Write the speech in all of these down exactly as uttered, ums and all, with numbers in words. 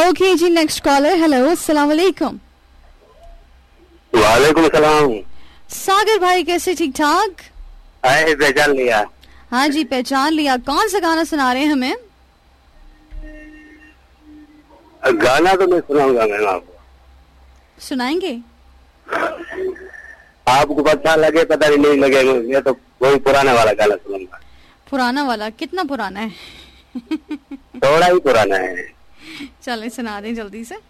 Okay जी, next collar. Hello, अस्सलाम वालेकुम। वालेकुम सलाम। सागर भाई कैसे, ठीक ठाक? आए, पहचान लिया? हाँ जी, पहचान लिया। कौन सा गाना सुना रहे हैं हमें? गाना तो मैं सुनाऊंगा मैम आपको। सुनाएंगे? आपको पता लगे पता नहीं नहीं लगे, मैं तो वही पुराने वाला गाना सुनूंगा। पुराना वाला? कितना पुराना है? थोड़ा ही पुराना है। चले सुना दें जल्दी से।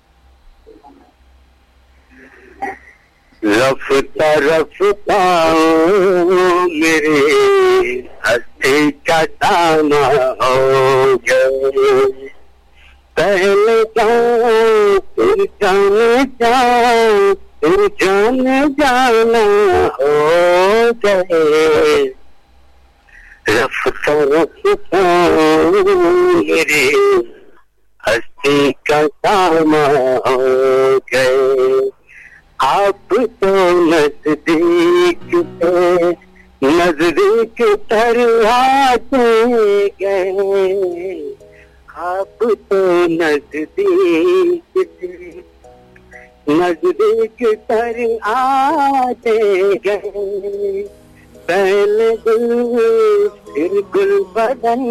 रफ्ता रफ्ता मेरे हस्ती का ताना हो गए, पहले जाओ फिर जाने जाओ फिर जाने जाना हो गए। रफ्ता रफ्ता मेरे हस्ती का ताना हो गए, आप तो नजदीक थे नजदीक तर आते गए, आप तो नजदीक थे नजदीक तर आते गए, पहले गुल फिर गुल बदन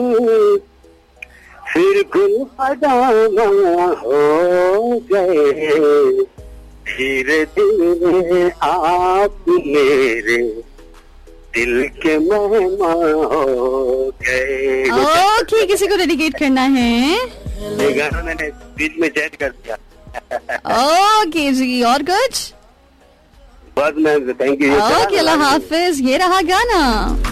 फिर गुल बदाना हो गए, धीरे धीरे आप मेरे दिल के मेहमान हो गए। ओके, किसी को डेडिकेट करना है? ये गाना मैंने बीच में चेंज कर दिया। ओके जी, और कुछ? बस मैं थैंक यू। ओके, अल्लाह हाफिज। ये रहा गाना।